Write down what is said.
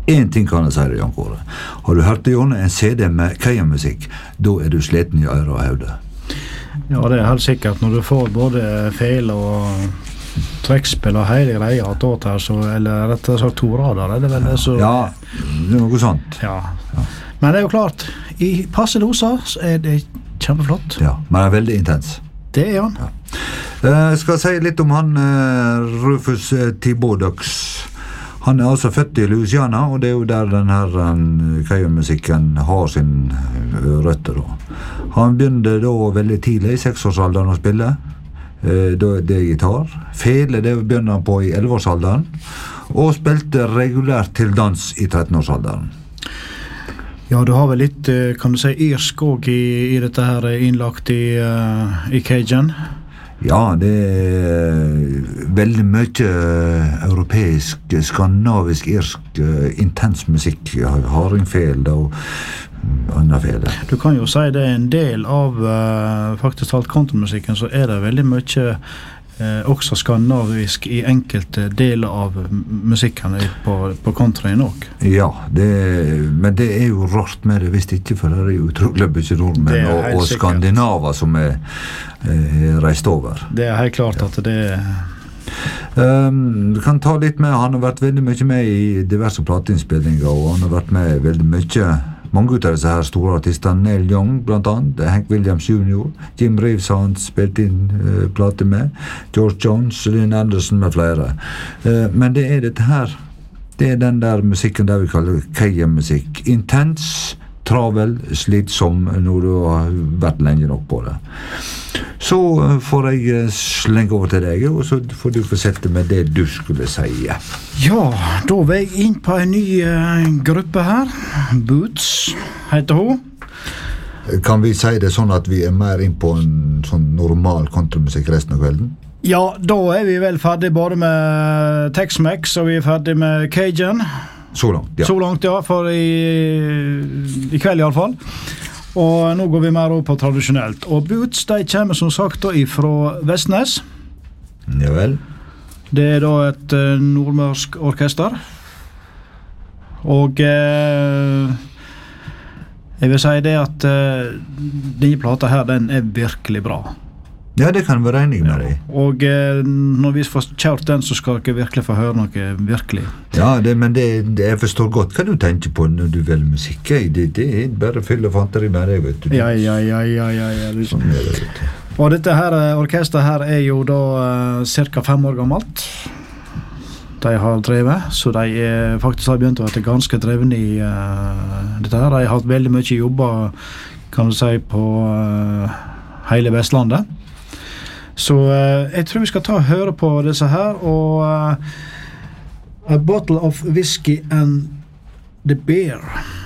En ting kan jeg si det, Jan Kåre. Har du hørt gjennom en CD med Keia-musikk, da du sliten I øret og hodet. Ja, det helt sikkert. Når du får både feil og trekkspill og hele greia attåt her, så, eller rett og slett 2 rader, er det vel det så... Ja, det er noe sånt. Ja. Men det er jo klart, I passe doser så det kjempeflott. Ja, men det veldig intens. Det han. Ja. Skal si litt om han Rufus Thibaudux. Han altså født I Louisiana, og det jo der den her Keia-musikken har sin røtter da. Han begynte da veldig tidlig I 6-årsalderen å spille. Da det gitar. Fele det begynte han på I 11-årsalderen, og spilte regulært til dans I 13-årsalderen. Ja, du har vel litt, kan du si, irsk også I dette her innlagt I Cajun? Ja, det veldig mye europeisk, skandinavisk, irsk, intens musikk, hardingfele og andre fele. Du kan jo si det en del av faktisk alt countrymusikken, så det veldig mye også skandinavisk I enkelte deler av musikken på countryen også. Ja, men det jo rart med det, hvis ikke, for det jo utrolig mye nordmenn og skandinaver som reist over. Det helt klart at det Vi kan ta litt med, han har vært veldig mye med I diverse plateinnspillinger, og han har vært med veldig mye mange av disse her store artistene, Neil Young blant annet, Hank Williams Jr., Jim Reeves har han spilt inn plate med, George Jones, Lynn Anderson med flere. Men det dette her, det den der musikken der vi kaller Keia-musikk. Intens, travel, slitsom når du har vært lenge nok på det. Så får jeg slenge over til deg, og så får du fortsette med det du skulle si. Ja, da var jeg inn på en ny gruppe her. Boots heter hun. Kan vi si det sånn at vi mer inn på en sånn normal countrymusikk resten av kvelden? Ja, da vi vel ferdig både med Tex-Mex, og vi ferdig med Cajun. Så langt, ja. Så langt, ja, for I kveld I alle fall. Og nå går vi mer over på tradisjonelt. Og Boots, de kommer som sagt da fra Vestnes. Ja vel. Det da et nordmørsk orkester. Og jeg vil si det at denne plata her, den virkelig bra. Ja, det kan være enig med deg. Og når vi får kjørt den, så skal dere virkelig få høre noe virkelig. Ja, men jeg forstår godt hva du tenker på når du velger musikk. Det bare fyll og fanteri med deg, vet du. Ja. Sånn det, vet du. Og dette her orkestret her jo da cirka 5 år gammelt. De har drevet, så de faktisk har begynt å være ganske drevne I dette her. De har hatt veldig mye jobber, kan du si, på hele Vestlandet. Så jeg tror vi skal ta og høre på disse her, og A Bottle of Whiskey and the Beer.